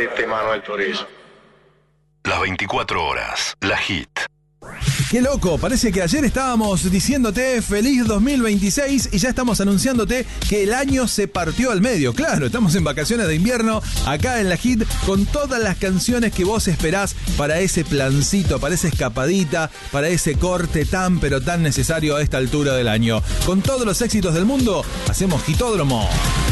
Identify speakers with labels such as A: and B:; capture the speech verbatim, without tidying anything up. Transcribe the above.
A: Tete Manuel Turizo.
B: Las veinticuatro horas, la hit.
C: Qué loco, parece que ayer estábamos diciéndote feliz dos mil veintiséis y ya estamos anunciándote que el año se partió al medio. Claro, estamos en vacaciones de invierno, acá en la hit, con todas las canciones que vos esperás para ese plancito, para esa escapadita, para ese corte tan pero tan necesario a esta altura del año. Con todos los éxitos del mundo, hacemos Hitódromo.